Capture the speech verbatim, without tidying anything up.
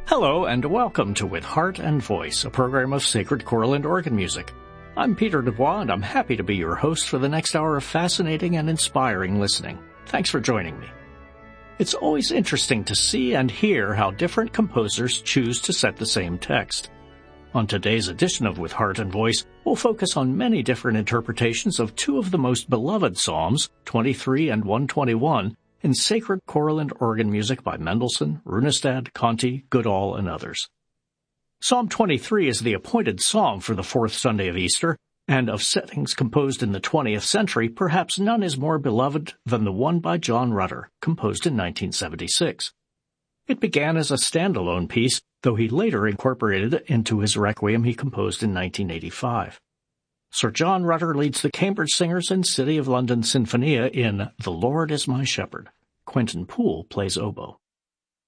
Hello and welcome to With Heart and Voice, a program of sacred choral and organ music. I'm Peter Dubois and I'm happy to be your host for the next hour of fascinating and inspiring listening. Thanks for joining me. It's always interesting to see and hear how different composers choose to set the same text. On today's edition of With Heart and Voice, we'll focus on many different interpretations of two of the most beloved psalms, twenty-three and one twenty-one, in sacred choral and organ music by Mendelssohn, Runestad, Conti, Goodall, and others. Psalm twenty-three is the appointed psalm for the fourth Sunday of Easter, and of settings composed in the twentieth century, perhaps none is more beloved than the one by John Rutter, composed in nineteen seventy-six. It began as a standalone piece, though he later incorporated it into his requiem he composed in nineteen eighty-five. Sir John Rutter leads the Cambridge Singers and City of London Sinfonia in The Lord is My Shepherd. Quentin Poole plays oboe.